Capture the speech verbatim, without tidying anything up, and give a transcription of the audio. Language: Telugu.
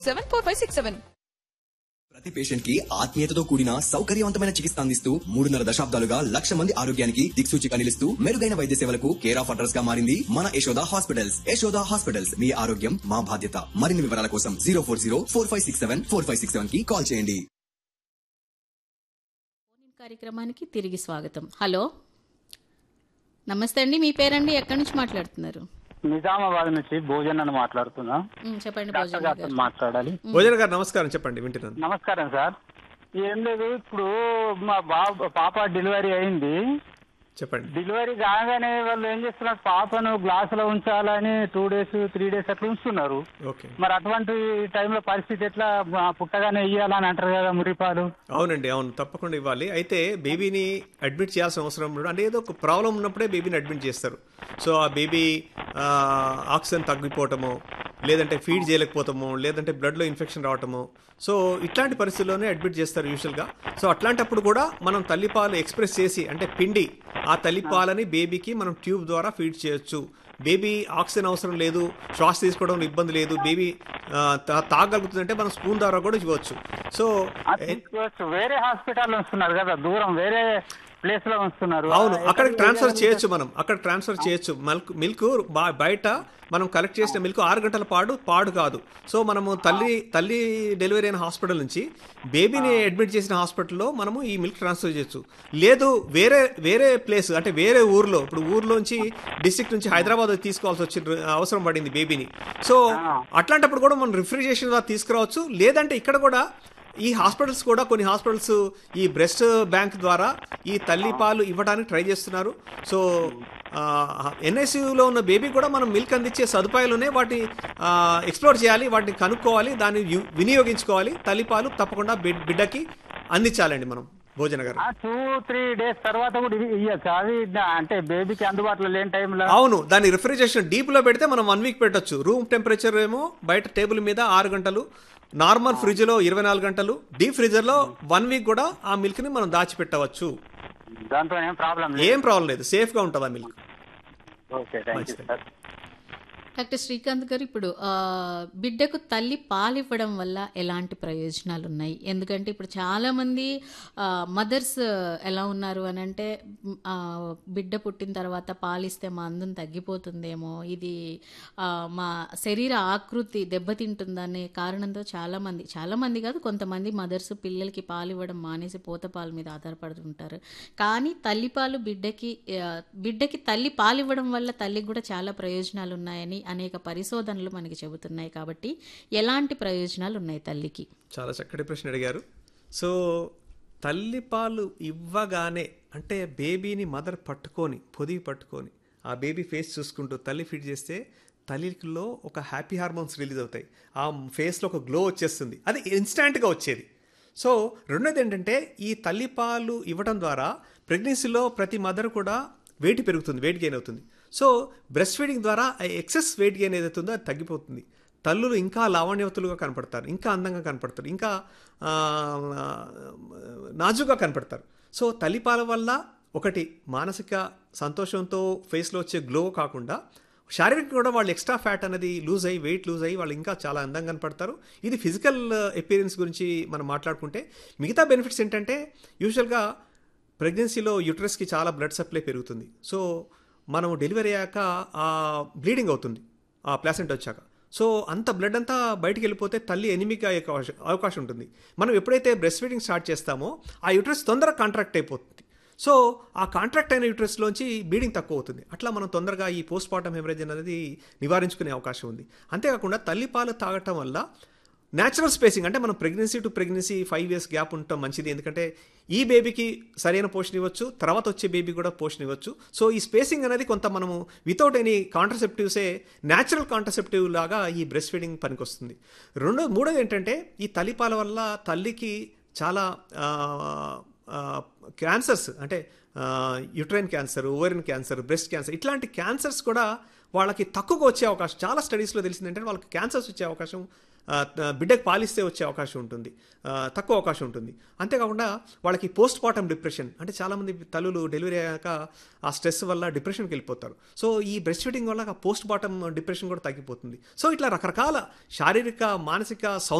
Seven four five six seven. ప్రతి పేషెంట్ కి ఆత్మీయతతో కూడిన సౌకర్యవంతమైన చికిత్స అందిస్తూ మూడున్నర దశాబ్దాలుగా లక్ష మంది ఆరోగ్యానికి దిక్సూచిగా నిలుస్తూ మెరుగైన వైద్య సేవలకు కేర్ ఆఫ్ అడ్రస్ గా మారింది మన యశోద హాస్పిటల్స్. యశోద హాస్పిటల్స్, మీ ఆరోగ్యం మా బాధ్యత. మరిన్ని వివరాల కోసం zero four zero four five six seven four five six seven కి కాల్ చేయండి. కార్యక్రమానికి తిరిగి స్వాగతం. హలో, నమస్తే అండి. మీ పేరండి, ఎక్కడి నుంచి మాట్లాడుతున్నారు? నిజామాబాద్ నుంచి భోజన్ అని మాట్లాడుతున్నా. ఉమ్, చెప్పండి డాక్టర్ భోజన్ గారితో గారు. మాట్లాడాలి. భోజన గారు నమస్కారం, చెప్పండి వింటున్నాను. నమస్కారం సార్. ఏం లేదు, ఇప్పుడు మా బాబు పాప డెలివరీ అయింది. చెప్పండి. డెలివరీ కాగానే వాళ్ళు ఏం చేస్తున్నారు, పాపను గ్లాసులో ఉంచాలని టూ డేస్ త్రీ డేస్ అట్లా ఉంచుతున్నారు. ఓకే, మరి అటువంటి టైంలో పరిస్థితి ఎట్లా, ఆ, పుట్టగానే ఇయ్యాలని అంటారు కదా మురిపాలు. అవునండి, అవును, తప్పకుండా ఇవ్వాలి. అయితే బేబీని అడ్మిట్ చేయాల్సిన అవసరం ఉండదు. అంటే ఏదో ఒక ప్రాబ్లం ఉన్నప్పుడే బేబీని అడ్మిట్ చేస్తారు. సో ఆ బేబీ ఆక్సిజన్ తగ్గిపోవటము, లేదంటే ఫీడ్ చేయలేకపోతాము, లేదంటే బ్లడ్లో ఇన్ఫెక్షన్ రావటము, సో ఇట్లాంటి పరిస్థితుల్లోనే అడ్మిట్ చేస్తారు యూజువల్గా. సో అట్లాంటప్పుడు కూడా మనం తల్లిపాలు ఎక్స్ప్రెస్ చేసి, అంటే పిండి ఆ తల్లిపాలని బేబీకి మనం ట్యూబ్ ద్వారా ఫీడ్ చేయొచ్చు. బేబీ ఆక్సిజన్ అవసరం లేదు, శ్వాస తీసుకోవడంలో ఇబ్బంది లేదు, బేబీ తాగలుగుతుందంటే మనం స్పూన్ ద్వారా కూడా ఇవ్వచ్చు. సో వేరే హాస్పిటల్ వస్తున్నారు కదా, దూరం వేరే ప్లేస్ లో వస్తున్నారు. అవును, అక్కడికి ట్రాన్స్ఫర్ చేయొచ్చు, మనం అక్కడ ట్రాన్స్ఫర్ చేయొచ్చు. మిల్క్ మిల్క్ బయట మనం కలెక్ట్ చేసిన మిల్క్ ఆరు గంటల పాటు పాడు కాదు. సో మనము తల్లి తల్లి డెలివరీ అయిన హాస్పిటల్ నుంచి బేబీని అడ్మిట్ చేసిన హాస్పిటల్లో మనము ఈ మిల్క్ ట్రాన్స్ఫర్ చేయొచ్చు. లేదు వేరే వేరే ప్లేస్, అంటే వేరే ఊర్లో, ఇప్పుడు ఊర్లోంచి డిస్ట్రిక్ట్ నుంచి హైదరాబాద్ తీసుకోవాల్సి వచ్చిన అవసరం పడింది బేబీని. సో అట్లాంటప్పుడు కూడా మనం రిఫ్రిజిరేషన్ ద్వారా తీసుకురావచ్చు. లేదంటే ఇక్కడ కూడా ఈ హాస్పిటల్స్ కూడా కొన్ని హాస్పిటల్స్ ఈ బ్రెస్ట్ బ్యాంక్ ద్వారా ఈ తల్లి పాలు ఇవ్వడానికి ట్రై చేస్తున్నారు. సో ఎన్ఐసియూలో ఉన్న బేబీ కూడా మనం మిల్క్ అందించే సదుపాయాలునే, వాటిని ఎక్స్ప్లోర్ చేయాలి, వాటిని కనుక్కోవాలి, దాన్ని వినియోగించుకోవాలి. తల్లిపాలు తప్పకుండా బిడ్డకి అందించాలండి మనం. భోజన గారు, టూ త్రీ డేస్ తర్వాత కూడా ఇవ్వచ్చు అది, అంటే బేబీకి అందుబాటులో లేని టైంలో. అవును, దాన్ని రిఫ్రిజిరేషన్ డీప్ లో పెడితే మనం వన్ వీక్ పెట్టొచ్చు. రూమ్ టెంపరేచర్ ఏమో బయట టేబుల్ మీద ఆరు గంటలు, నార్మల్ ఫ్రిడ్జ్ లో ఇరవై నాలుగు గంటలు, డీప్ ఫ్రీజర్ లో వన్ వీక్ కూడా ఆ మిల్క్ ని మనం దాచిపెట్టవచ్చు. దాంతో ఏం ప్రాబ్లం ఏం ప్రాబ్లం లేదు, సేఫ్ గా ఉంటుంది ఆ milk. Okay, thank you sir. Doctor Srikanth గారు, ఇప్పుడు బిడ్డకు తల్లి పాలు ఇవ్వడం వల్ల ఎలాంటి ప్రయోజనాలు ఉన్నాయి? ఎందుకంటే ఇప్పుడు చాలామంది మదర్స్ ఎలా ఉన్నారు అని అంటే, బిడ్డ పుట్టిన తర్వాత పాలిస్తే మా అందం తగ్గిపోతుందేమో, ఇది మా శరీర ఆకృతి దెబ్బతింటుందనే కారణంతో చాలామంది చాలామంది కాదు కొంతమంది మదర్స్ పిల్లలకి పాలు ఇవ్వడం మానేసి పోత పాలు మీద ఆధారపడుతుంటారు. కానీ తల్లిపాలు బిడ్డకి బిడ్డకి తల్లి పాలు ఇవ్వడం వల్ల తల్లికి కూడా చాలా ప్రయోజనాలు ఉన్నాయని అనేక పరిశోధనలు మనకి చెబుతున్నాయి. కాబట్టి ఎలాంటి ప్రయోజనాలు ఉన్నాయి తల్లికి? చాలా చక్కటి ప్రశ్న అడిగారు. సో తల్లిపాలు ఇవ్వగానే, అంటే బేబీని మదర్ పట్టుకొని పొదివి పట్టుకొని ఆ బేబీ ఫేస్ చూసుకుంటూ తల్లి ఫీడ్ చేస్తే తల్లిలో ఒక హ్యాపీ హార్మోన్స్ రిలీజ్ అవుతాయి. ఆ ఫేస్లో ఒక గ్లో వచ్చేస్తుంది, అది ఇన్స్టాంట్గా వచ్చేది. సో రెండోది ఏంటంటే, ఈ తల్లిపాలు ఇవ్వడం ద్వారా ప్రెగ్నెన్సీలో ప్రతి మదర్ కూడా వెయిట్ పెరుగుతుంది, వెయిట్ గెయిన్ అవుతుంది. సో బ్రెస్ట్ ఫీడింగ్ ద్వారా ఎక్సెస్ వెయిట్ గెయిన్ ఏదైతుందో అది తగ్గిపోతుంది. తల్లులు ఇంకా లావణ్యవతులుగా కనపడతారు, ఇంకా అందంగా కనపడతారు, ఇంకా నాజుగా కనపడతారు. సో తల్లిపాల వల్ల ఒకటి మానసిక సంతోషంతో ఫేస్లో వచ్చే గ్లో కాకుండా శారీరకంగా కూడా వాళ్ళు ఎక్స్ట్రా ఫ్యాట్ అనేది లూజ్ అయ్యి వెయిట్ లూజ్ అయ్యి వాళ్ళు ఇంకా చాలా అందంగా కనపడతారు. ఇది ఫిజికల్ అపియరెన్స్ గురించి మనం మాట్లాడుకుంటే, మిగతా బెనిఫిట్స్ ఏంటంటే యూజువల్గా ప్రెగ్నెన్సీలో యూట్రస్కి చాలా బ్లడ్ సప్లై పెరుగుతుంది. సో మనం డెలివరీ అయ్యాక ఆ బ్లీడింగ్ అవుతుంది ఆ ప్లాసెంట్ వచ్చాక. సో అంత బ్లడ్ అంతా బయటికి వెళ్ళిపోతే తల్లి ఎనిమిక్ అయ్యే అవకాశం ఉంటుంది. మనం ఎప్పుడైతే బ్రెస్ట్ ఫీడింగ్ స్టార్ట్ చేస్తామో ఆ యూట్రస్ తొందరగా కాంట్రాక్ట్ అయిపోతుంది. సో ఆ కాంట్రాక్ట్ అయిన యూట్రస్లోంచి బ్లీడింగ్ తక్కువ అవుతుంది. అట్లా మనం తొందరగా ఈ పోస్ట్ పార్టమ్ హెమరేజ్ అనేది నివారించుకునే అవకాశం ఉంది. అంతేకాకుండా తల్లిపాలు తాగటం వల్ల న్యాచురల్ స్పేసింగ్, అంటే మనం pregnancy to pregnancy five years gap ఉండటం మంచిది. ఎందుకంటే ఈ బేబీకి సరైన పోషణ ఇవ్వచ్చు, తర్వాత వచ్చే బేబీ కూడా పోషణ ఇవ్వచ్చు. సో ఈ స్పేసింగ్ అనేది కొంత మనము వితౌట్ ఎనీ కాంట్రసెప్టివ్సే న్యాచురల్ కాంట్రసెప్టివ్ లాగా ఈ బ్రెస్ట్ ఫీడింగ్ పనికి వస్తుంది. రెండో మూడోది ఏంటంటే, ఈ తల్లిపాల వల్ల తల్లికి చాలా క్యాన్సర్స్, అంటే uterine cancer, ovarian cancer, breast cancer, ఇట్లాంటి క్యాన్సర్స్ కూడా వాళ్ళకి తక్కువగా వచ్చే అవకాశం, చాలా స్టడీస్లో తెలిసింది ఏంటంటే వాళ్ళకి క్యాన్సర్స్ వచ్చే అవకాశం ఆ, బిడ్డకు పాలిస్తే వచ్చే అవకాశం ఉంటుంది, ఆ, తక్కువ అవకాశం ఉంటుంది. అంతేకాకుండా వాళ్ళకి పోస్ట్ పార్టమ్ డిప్రెషన్, అంటే చాలామంది తల్లులు డెలివరీ అయ్యాక ఆ స్ట్రెస్ వల్ల డిప్రెషన్కి వెళ్ళిపోతారు. సో ఈ బ్రెస్ట్ ఫీడింగ్ వల్ల పోస్ట్ పార్టమ్ డిప్రెషన్ కూడా తగ్గిపోతుంది. సో ఇట్లా రకరకాల శారీరక మానసిక